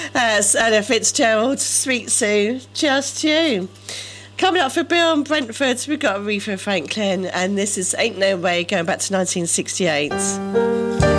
That's Ella Fitzgerald, Sweet Sue, Just You. Coming up for Bill and Brentford, we've got Aretha Franklin, and this is Ain't No Way, going back to 1968.